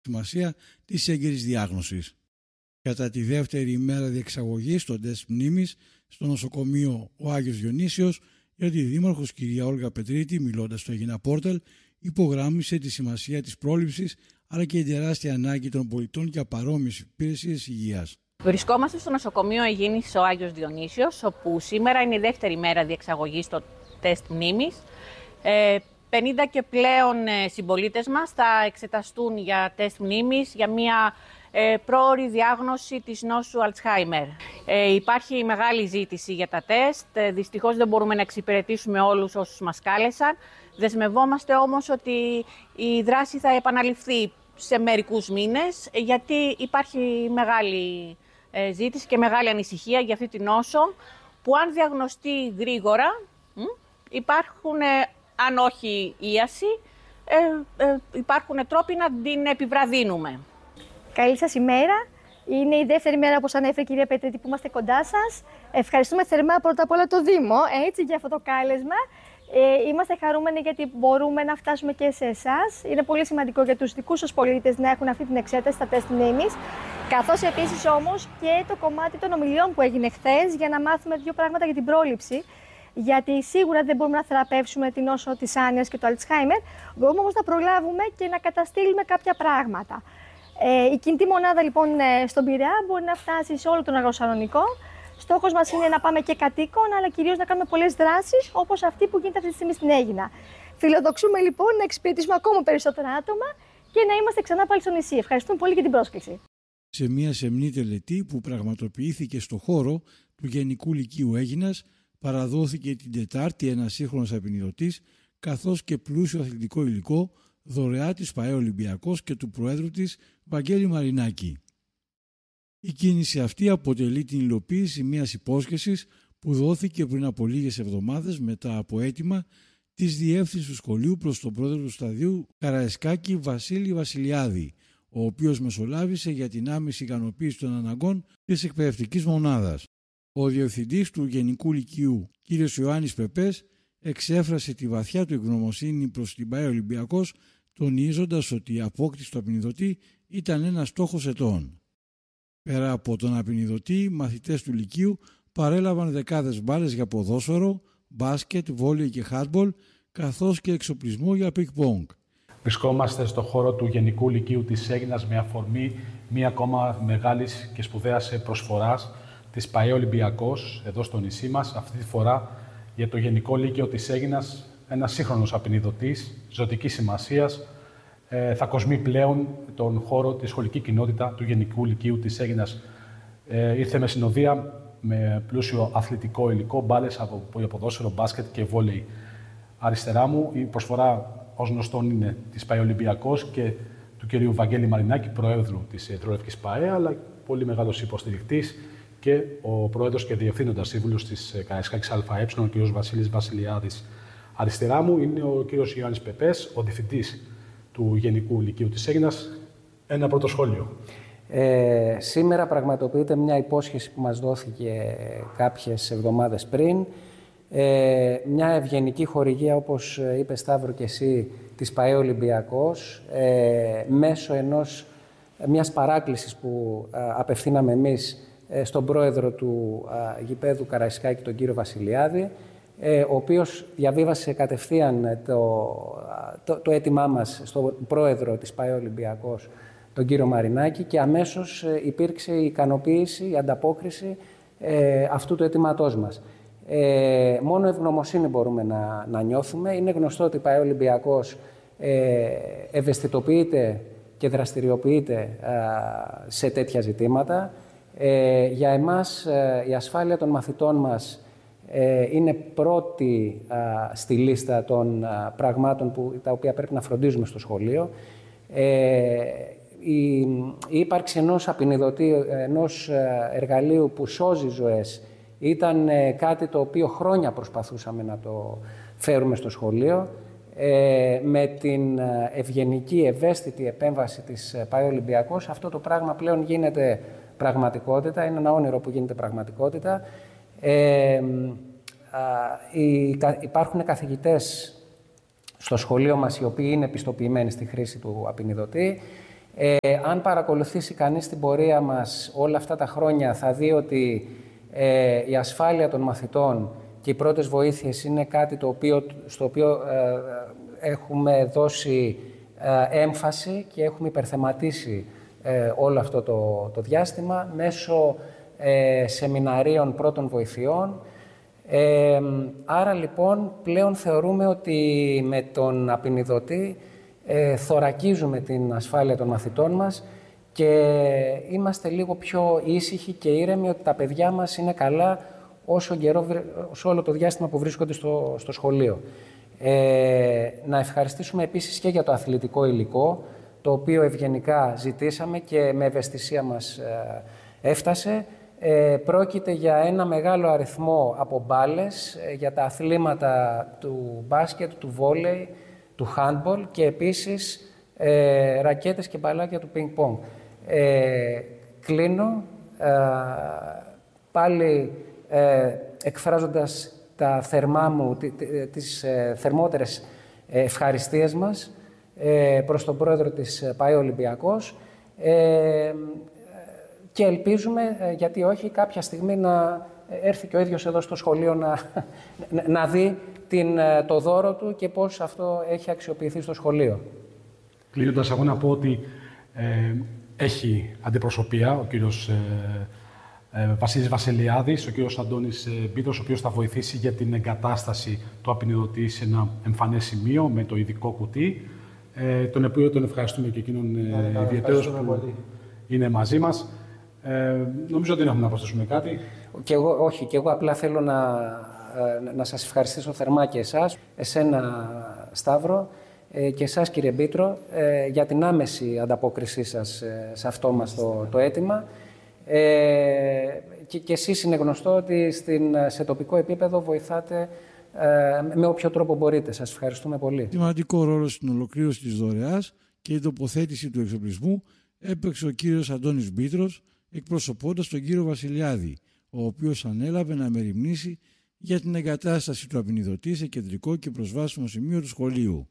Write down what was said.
σημασία της έγκαιρης διάγνωσης. Κατά τη δεύτερη ημέρα διεξαγωγής των τεστ μνήμης στο νοσοκομείο ο Άγιος Διονύσιος, η Αντιδήμαρχος κυρία Όλγα Πετρίτη, μιλώντας στο Αιγίνα Πόρταλ, υπογράμμισε τη σημασία της πρόληψης αλλά και η τεράστια ανάγκη των πολιτών για παρόμοιες υπηρεσίες υγείας. Βρισκόμαστε στο νοσοκομείο Αιγίνης ο Άγιος Διονύσιος, όπου σήμερα είναι η δεύτερη μέρα διεξαγωγής των τεστ μνήμης. 50 και πλέον συμπολίτες μας θα εξεταστούν για τεστ μνήμης για μια πρόωρη διάγνωση της νόσου Αλτσχάιμερ. Υπάρχει μεγάλη ζήτηση για τα τεστ, δυστυχώς δεν μπορούμε να εξυπηρετήσουμε όλους όσους μας κάλεσαν. Δεσμευόμαστε όμως ότι η δράση θα επαναληφθεί σε μερικούς μήνες, γιατί υπάρχει μεγάλη ζήτηση και μεγάλη ανησυχία για αυτή την νόσο, που αν διαγνωστεί γρήγορα υπάρχουν, αν όχι ίαση, υπάρχουν τρόποι να την επιβραδύνουμε. Καλή σας ημέρα. Είναι η δεύτερη μέρα, όπως ανέφερε η κυρία Πετρίτη, που είμαστε κοντά σας. Ευχαριστούμε θερμά πρώτα απ' όλα το Δήμο για αυτό το κάλεσμα. Είμαστε χαρούμενοι γιατί μπορούμε να φτάσουμε και σε εσάς. Είναι πολύ σημαντικό για τους δικούς σας πολίτες να έχουν αυτή την εξέταση στα τεστ μνήμης. Καθώς επίσης όμως και το κομμάτι των ομιλιών που έγινε χθες για να μάθουμε δύο πράγματα για την πρόληψη. Γιατί σίγουρα δεν μπορούμε να θεραπεύσουμε την νόσο της άνοιας και του Αλτσχάιμερ. Μπορούμε όμως να προλάβουμε και να καταστήλουμε κάποια πράγματα. Η κινητή μονάδα λοιπόν στον Πειραιά μπορεί να φτάσει σε όλο τον Αγροσαλονικό. Στόχος μας είναι να πάμε και κατοίκων, αλλά κυρίως να κάνουμε πολλές δράσεις όπως αυτή που γίνεται αυτή τη στιγμή στην Αίγινα. Φιλοδοξούμε λοιπόν να εξυπηρετήσουμε ακόμα περισσότερα άτομα και να είμαστε ξανά πάλι στο νησί. Ευχαριστούμε πολύ για την πρόσκληση. Σε μια σεμνή τελετή που πραγματοποιήθηκε στο χώρο του Γενικού Λυκείου Αίγινας, παραδόθηκε την Τετάρτη ένας σύγχρονος απεινιδωτής, καθώς και πλούσιο αθλητικό υλικό, δωρεά της ΠΑΕ Ολυμπιακός και του Προέδρου της Βαγγέλη Μαρινάκη. Η κίνηση αυτή αποτελεί την υλοποίηση μιας υπόσχεσης που δόθηκε πριν από λίγες εβδομάδες μετά από αίτημα της διεύθυνσης του σχολείου προς τον πρόεδρο του σταδίου Καραϊσκάκη Βασίλη Βασιλιάδη, ο οποίος μεσολάβησε για την άμεση ικανοποίηση των αναγκών της εκπαιδευτικής μονάδας. Ο διευθυντής του Γενικού Λυκείου, κ. Ιωάννης Πεπές, εξέφρασε τη βαθιά του ευγνωμοσύνη προς την ΠΑΕ Ολυμπιακός, τονίζοντας ότι η απόκτηση του απεινιδωτή ήταν ένας στόχος ετών. Πέρα από τον απεινιδωτή, οι μαθητές του Λυκείου παρέλαβαν δεκάδες μπάλες για ποδόσφαιρο, μπάσκετ, βόλεϊ και χάντμπολ, καθώς και εξοπλισμό για πικ-πονγκ. Βρισκόμαστε στο χώρο του Γενικού Λυκείου της Αίγινας με αφορμή μία ακόμα μεγάλης και σπουδαίας προσφοράς της ΠΑΕ Ολυμπιακός εδώ στο νησί μας. Αυτή τη φορά για το Γενικό Λύκειο της Αίγινας, ένας σύγχρονος απεινιδωτής ζωτικής σημασίας, θα κοσμεί πλέον τον χώρο, τη σχολική κοινότητα του Γενικού Λυκείου της Αίγινας. Ήρθε με συνοδεία με πλούσιο αθλητικό υλικό, μπάλες από ποδόσφαιρο, μπάσκετ και βόλεϊ. Αριστερά μου η προσφορά, ως γνωστόν, είναι της ΠΑΕ Ολυμπιακός και του κ. Βαγγέλη Μαρινάκη, Προέδρου της Ερυθρόλευκης ΠΑΕ, αλλά πολύ μεγάλος υποστηρικτής και ο Πρόεδρος και Διευθύνοντας Σύμβουλος της Καραϊσκάκης ΑΕ, ο κ. Βασίλης Βασιλιάδης. Αριστερά μου είναι ο κ. Ιωάννης Πεπές, ο Διευθυντής του Γενικού Λυκείου της Αίγινας. Ένα πρώτο σχόλιο. Σήμερα πραγματοποιείται μια υπόσχεση που μας δόθηκε κάποιες εβδομάδες πριν. Μια ευγενική χορηγία, όπως είπε Σταύρο και εσύ, της ΠΑΕ Ολυμπιακός, μέσω μιας παράκλησης που απευθύναμε εμείς στον πρόεδρο του γηπέδου Καραϊσκάκη, τον κύριο Βασιλιάδη, ο οποίος διαβίβασε κατευθείαν το αίτημά μας στον πρόεδρο της ΠΑΕ Ολυμπιακός, τον κύριο Μαρινάκη, και αμέσως υπήρξε η ικανοποίηση, η ανταπόκριση αυτού του αιτήματός μας. Μόνο ευγνωμοσύνη μπορούμε να νιώθουμε. Είναι γνωστό ότι η ΠΑΕ Ολυμπιακός ευαισθητοποιείται και δραστηριοποιείται σε τέτοια ζητήματα. Για εμάς η ασφάλεια των μαθητών μας είναι πρώτη στη λίστα των πραγμάτων τα οποία πρέπει να φροντίζουμε στο σχολείο. Η ύπαρξη ενός απεινιδωτή, ενός εργαλείου που σώζει ζωές, ήταν κάτι το οποίο χρόνια προσπαθούσαμε να το φέρουμε στο σχολείο. Με την ευγενική, ευαίσθητη επέμβαση της ΠΑΕ Ολυμπιακός, αυτό το πράγμα πλέον γίνεται πραγματικότητα, είναι ένα όνειρο που γίνεται πραγματικότητα. Υπάρχουν καθηγητές στο σχολείο μας οι οποίοι είναι πιστοποιημένοι στη χρήση του απεινιδωτή. Αν παρακολουθήσει κανείς την πορεία μας όλα αυτά τα χρόνια, θα δει ότι η ασφάλεια των μαθητών και οι πρώτες βοήθειες είναι κάτι στο οποίο έχουμε δώσει έμφαση και έχουμε υπερθεματίσει όλο αυτό το διάστημα μέσω σεμιναρίων πρώτων βοηθειών. Άρα λοιπόν πλέον θεωρούμε ότι με τον απεινιδωτή θωρακίζουμε την ασφάλεια των μαθητών μας και είμαστε λίγο πιο ήσυχοι και ήρεμοι ότι τα παιδιά μας είναι καλά όσο όλο το διάστημα που βρίσκονται στο σχολείο. Να ευχαριστήσουμε επίσης και για το αθλητικό υλικό, το οποίο ευγενικά ζητήσαμε και με ευαισθησία μας έφτασε. Πρόκειται για ένα μεγάλο αριθμό από μπάλες για τα αθλήματα του μπάσκετ, του βόλεϊ, του handball και επίσης ρακέτες και μπαλάκια του ping-pong. Κλείνω πάλι εκφράζοντας τα θερμά μου, τις θερμότερες ευχαριστίες μας προς τον πρόεδρο της ΠΑΕ Ολυμπιακός και ελπίζουμε, γιατί όχι, κάποια στιγμή να έρθει και ο ίδιος εδώ στο σχολείο να δει το δώρο του και πώς αυτό έχει αξιοποιηθεί στο σχολείο. Κλείνοντας, εγώ να πω ότι έχει αντιπροσωπεία ο κύριος Βασίλης Βασιλιάδης, ο κύριος Αντώνης Μπίτρος, ο οποίος θα βοηθήσει για την εγκατάσταση του απεινιδωτή σε ένα εμφανές σημείο με το ειδικό κουτί, τον οποίο τον ευχαριστούμε και εκείνον ιδιαιτέρως που είναι μαζί μας. Νομίζω ότι δεν έχουμε να προσθέσουμε κάτι. Και εγώ απλά θέλω να σας ευχαριστήσω θερμά και εσένα Σταύρο και εσάς κύριε Μπίτρο για την άμεση ανταπόκρισή σας σε αυτό μας το αίτημα. Και εσείς είναι γνωστό ότι σε τοπικό επίπεδο βοηθάτε με όποιο τρόπο μπορείτε. Σας ευχαριστούμε πολύ. Σημαντικό ρόλο στην ολοκλήρωση της δωρεάς και η τοποθέτηση του εξοπλισμού έπαιξε ο κύριος Αντώνης Μπίτρος, εκπροσωπώντας τον κύριο Βασιλιάδη, ο οποίος ανέλαβε να μεριμνήσει για την εγκατάσταση του απεινιδωτή σε κεντρικό και προσβάσιμο σημείο του σχολείου.